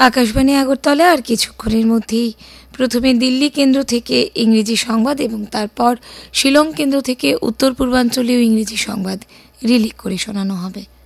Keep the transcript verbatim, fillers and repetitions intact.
আকাশবাণী আগরতলা আর কিছুক্ষণের মধ্যেই প্রথমে দিল্লি কেন্দ্র থেকে ইংরেজি সংবাদ এবং তারপর শিলং কেন্দ্র থেকে উত্তর পূর্বাঞ্চলীয় ইংরেজি সংবাদ রিলে করে শোনানো হবে।